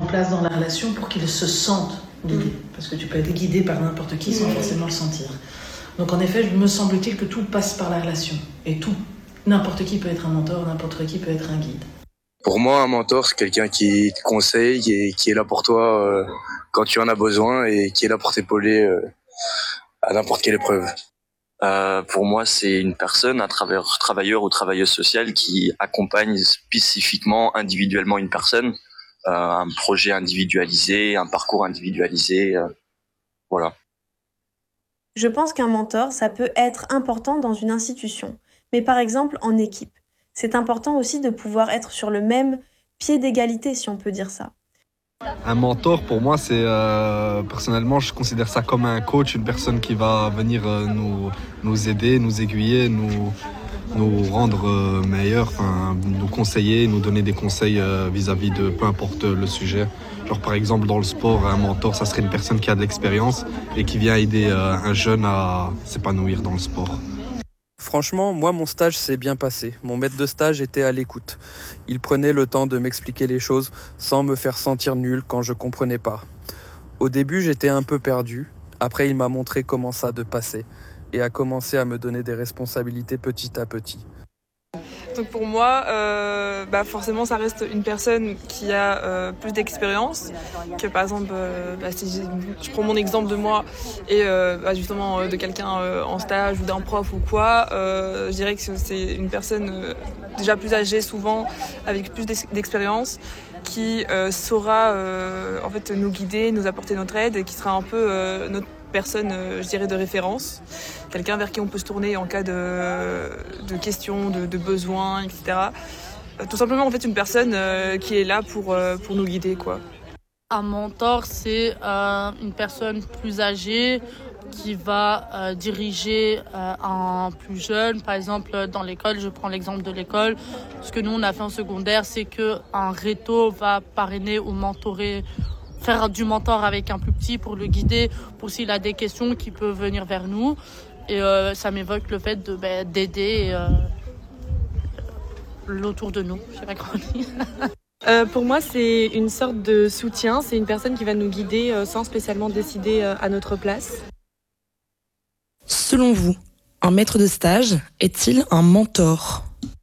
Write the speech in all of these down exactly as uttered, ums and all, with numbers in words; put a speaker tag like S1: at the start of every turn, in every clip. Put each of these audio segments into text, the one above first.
S1: place dans la relation pour qu'ils se sentent guidés. Parce que tu peux être guidé par n'importe qui sans forcément le sentir. Donc en effet, me semble-t-il que tout passe par la relation. Et tout, n'importe qui peut être un mentor, n'importe qui peut être un guide.
S2: Pour moi, un mentor, c'est quelqu'un qui te conseille et qui est là pour toi euh, quand tu en as besoin et qui est là pour t'épauler euh, à n'importe quelle épreuve.
S3: Euh, pour moi, c'est une personne, un travailleur, travailleur ou travailleuse sociale qui accompagne spécifiquement, individuellement une personne, euh, un projet individualisé, un parcours individualisé, euh, voilà.
S4: Je pense qu'un mentor, ça peut être important dans une institution, mais par exemple en équipe. C'est important aussi de pouvoir être sur le même pied d'égalité, si on peut dire ça.
S5: Un mentor, pour moi, c'est euh, personnellement, je considère ça comme un coach, une personne qui va venir euh, nous, nous aider, nous aiguiller, nous, nous rendre euh, meilleurs, enfin, nous conseiller, nous donner des conseils euh, vis-à-vis de peu importe le sujet. Genre par exemple dans le sport, un mentor, ça serait une personne qui a de l'expérience et qui vient aider euh, un jeune à s'épanouir dans le sport.
S6: Franchement, moi, mon stage s'est bien passé. Mon maître de stage était à l'écoute. Il prenait le temps de m'expliquer les choses sans me faire sentir nul quand je comprenais pas. Au début, j'étais un peu perdu. Après, il m'a montré comment ça de passer et a commencé à me donner des responsabilités petit à petit.
S7: Donc pour moi, euh, bah forcément, ça reste une personne qui a euh, plus d'expérience que par exemple, euh, bah, si je prends mon exemple de moi et euh, bah, justement euh, de quelqu'un euh, en stage ou d'un prof ou quoi, euh, je dirais que c'est une personne euh, déjà plus âgée souvent, avec plus d'expérience, qui euh, saura euh, en fait nous guider, nous apporter notre aide et qui sera un peu euh, notre personne, euh, je dirais, de référence, quelqu'un vers qui on peut se tourner en cas de, de questions, de, de besoins, et cetera. Euh, tout simplement, en fait, une personne euh, qui est là pour, euh, pour nous guider, quoi.
S8: Un mentor, c'est euh, une personne plus âgée qui va euh, diriger euh, un plus jeune. Par exemple, dans l'école, je prends l'exemple de l'école. Ce que nous, on a fait en secondaire, c'est qu'un réto va parrainer ou mentorer, faire du mentor avec un plus petit pour le guider, pour s'il a des questions qui peuvent venir vers nous. Et euh, ça m'évoque le fait de, bah, d'aider euh, l'autour de nous. Je sais pas comment dire.
S9: Euh, pour moi, c'est une sorte de soutien. C'est une personne qui va nous guider euh, sans spécialement décider euh, à notre place.
S10: Selon vous, un maître de stage est-il un mentor ?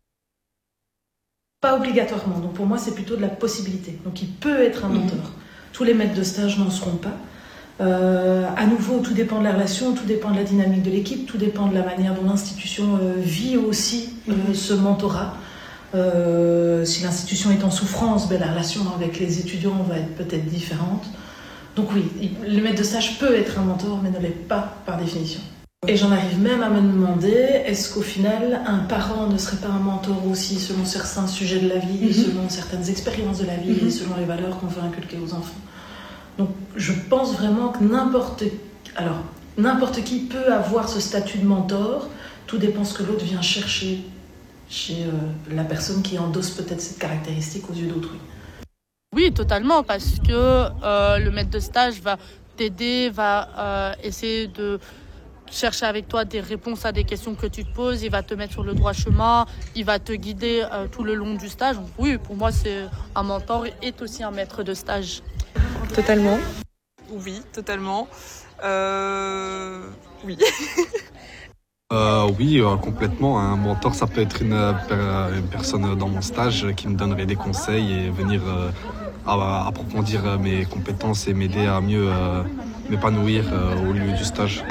S1: Pas obligatoirement. Donc pour moi, c'est plutôt de la possibilité. Donc il peut être un mentor. Mmh. Tous les maîtres de stage n'en seront pas. Euh, à nouveau, tout dépend de la relation, tout dépend de la dynamique de l'équipe, tout dépend de la manière dont l'institution euh, vit aussi euh, ce mentorat. Euh, si l'institution est en souffrance, ben, la relation avec les étudiants va être peut-être différente. Donc oui, le maître de stage peut être un mentor, mais ne l'est pas par définition. Et j'en arrive même à me demander, est-ce qu'au final, un parent ne serait pas un mentor aussi selon certains sujets de la vie, mm-hmm. selon certaines expériences de la vie, mm-hmm. et selon les valeurs qu'on veut inculquer aux enfants. Donc je pense vraiment que n'importe, alors, n'importe qui peut avoir ce statut de mentor, tout dépend ce que l'autre vient chercher chez euh, la personne qui endosse peut-être cette caractéristique aux yeux d'autrui.
S8: Oui, totalement, parce que euh, le maître de stage va t'aider, va euh, essayer de chercher avec toi des réponses à des questions que tu te poses, il va te mettre sur le droit chemin, il va te guider euh, tout le long du stage. Donc oui, pour moi, c'est un mentor et aussi un maître de stage.
S9: Totalement.
S7: Oui, totalement. Euh... Oui.
S5: Euh, oui, euh, complètement. Un mentor, ça peut être une, euh, une personne dans mon stage qui me donnerait des conseils et venir euh, à, approfondir mes compétences et m'aider à mieux euh, m'épanouir euh, au lieu du stage.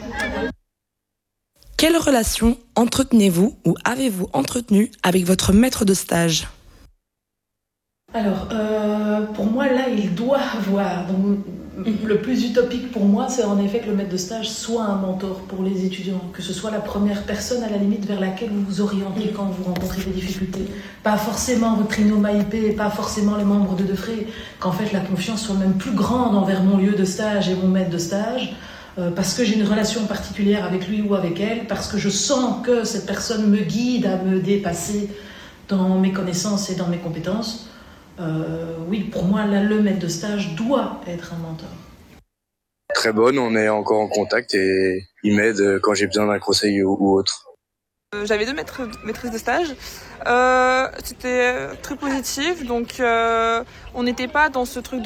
S10: Quelle relation entretenez-vous ou avez-vous entretenu avec votre maître de stage ?
S1: Alors, euh, pour moi, là, il doit avoir. Donc, le plus utopique pour moi, c'est en effet que le maître de stage soit un mentor pour les étudiants, que ce soit la première personne à la limite vers laquelle vous vous orientez quand vous rencontrez des difficultés. Pas forcément votre trinoma I P, pas forcément les membres de Defray, qu'en fait la confiance soit même plus grande envers mon lieu de stage et mon maître de stage, euh, parce que j'ai une relation particulière avec lui ou avec elle, parce que je sens que cette personne me guide à me dépasser dans mes connaissances et dans mes compétences. Euh, oui, pour moi, là, le maître de stage doit être un mentor.
S2: Très bonne, on est encore en contact et il m'aide quand j'ai besoin d'un conseil ou, ou autre.
S7: Euh, j'avais deux maîtres, maîtresses de stage. Euh, c'était très positif, donc euh, on n'était pas dans ce truc de